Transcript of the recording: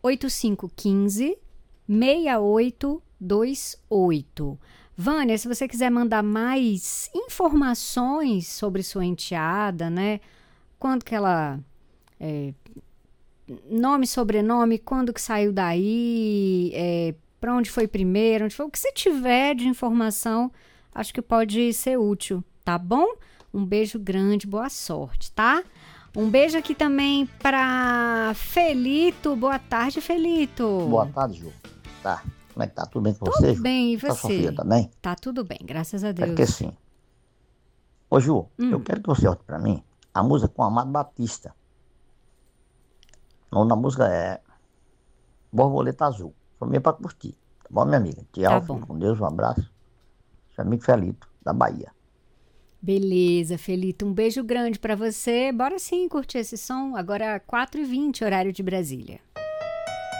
8515-6828. Vânia, se você quiser mandar mais informações sobre sua enteada, né? Quando que ela... nome, sobrenome, quando que saiu daí, para onde foi primeiro, onde foi... O que você tiver de informação, acho que pode ser útil, tá bom? Um beijo grande, boa sorte, tá? Um beijo aqui também para Felito. Boa tarde, Felito. Boa tarde, Ju. Tá. Como é que tá? Tudo bem com você, Ju? Tudo bem, e Tá você? sua filha também? Tá tudo bem, graças a É Deus. porque sim. Ô, Ju, eu quero que você olhe pra mim a música com Amado Batista. O nome da música é Borboleta Azul. Foi pra curtir. Tá bom, minha amiga? Tchau, Tá bom. fique com Deus, um abraço. Seu amigo Felito, da Bahia. Beleza, Felito. Um beijo grande para você. Bora sim curtir esse som. Agora 4h20, horário de Brasília.